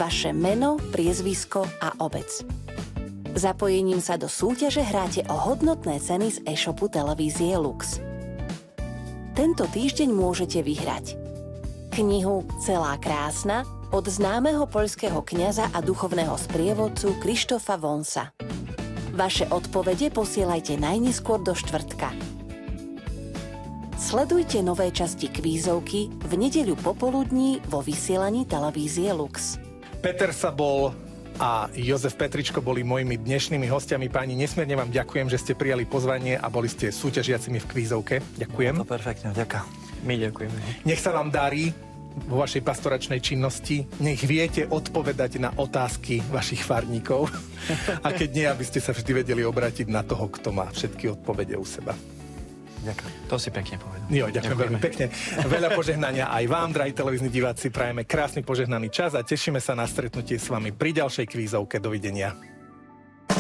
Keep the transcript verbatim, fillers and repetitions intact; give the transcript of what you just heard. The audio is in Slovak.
vaše meno, priezvisko a obec. Zapojením sa do súťaže hráte o hodnotné ceny z e-shopu televízie Lux. Tento týždeň môžete vyhrať knihu Celá krásna od známeho poľského kňaza a duchovného sprievodcu Krištofa Vonsa. Vaše odpovede posielajte najneskôr do štvrtka. Sledujte nové časti kvízovky v nedeľu popoludní vo vysielaní televízie Lux. Peter Sabol a Jozef Petričko boli mojimi dnešnými hostiami. Páni, nesmierne vám ďakujem, že ste prijali pozvanie a boli ste súťažiacimi v kvízovke. Ďakujem. No to perfektne, ďakujem. My ďakujeme. Nech sa vám darí vo vašej pastoračnej činnosti. Nech viete odpovedať na otázky vašich farníkov. A keď nie, aby ste sa vždy vedeli obrátiť na toho, kto má všetky odpovede u seba. Ďakujem. To si pekne povedal. Jo, ďakujem, ďakujem veľmi pekne. Veľa požehnania aj vám, drahí televízni diváci. Prajeme krásny požehnaný čas a tešíme sa na stretnutie s vami pri ďalšej kvízovke. Dovidenia.